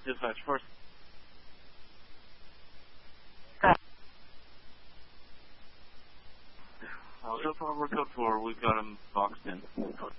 dispatch first. So far we're code 4. We've got him boxed in.